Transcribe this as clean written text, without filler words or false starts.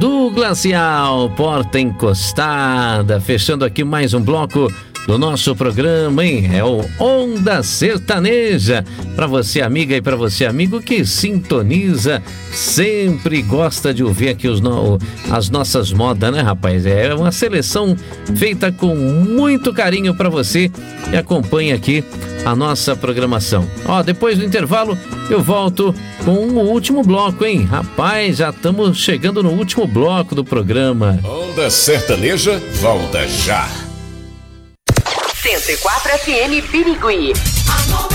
do Glacial, porta encostada, fechando aqui mais um bloco do nosso programa, hein? É o Onda Sertaneja, para você amiga e para você amigo que sintoniza, sempre gosta de ouvir aqui as nossas modas, né, rapaz? É uma seleção feita com muito carinho para você que acompanha aqui a nossa programação. Ó, depois do intervalo eu volto com o último bloco, hein? Rapaz, já estamos chegando no último bloco do programa. Onda Sertaneja volta já. 104 FM Birigui.